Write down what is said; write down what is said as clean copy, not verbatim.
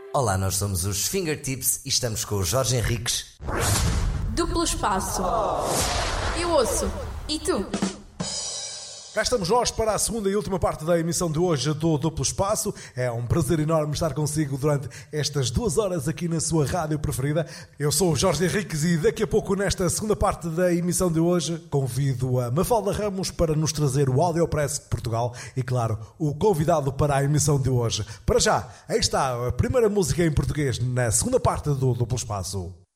Olá, nós somos os Fingertips e estamos com o Jorge Henriques. Duplo espaço. Eu ouço. E tu? Cá estamos nós para a segunda e última parte da emissão de hoje do Duplo Espaço. É um prazer enorme estar consigo durante estas 2 horas aqui na sua rádio preferida. Eu sou o Jorge Henriques e daqui a pouco, nesta segunda parte da emissão de hoje, convido a Mafalda Ramos para nos trazer o Audiopress de Portugal e, claro, o convidado para a emissão de hoje. Para já, aí está a primeira música em português na segunda parte do Duplo Espaço.